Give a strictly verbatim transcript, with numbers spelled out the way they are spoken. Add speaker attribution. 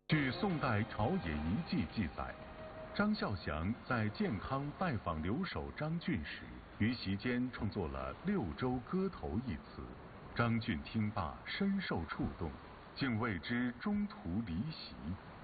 Speaker 1: 据宋代《朝野遗迹》记载，张孝祥在建康拜访留守张俊时，于席间创作了《六州歌头》一词。张俊听罢，深受触动，竟为之中途离席。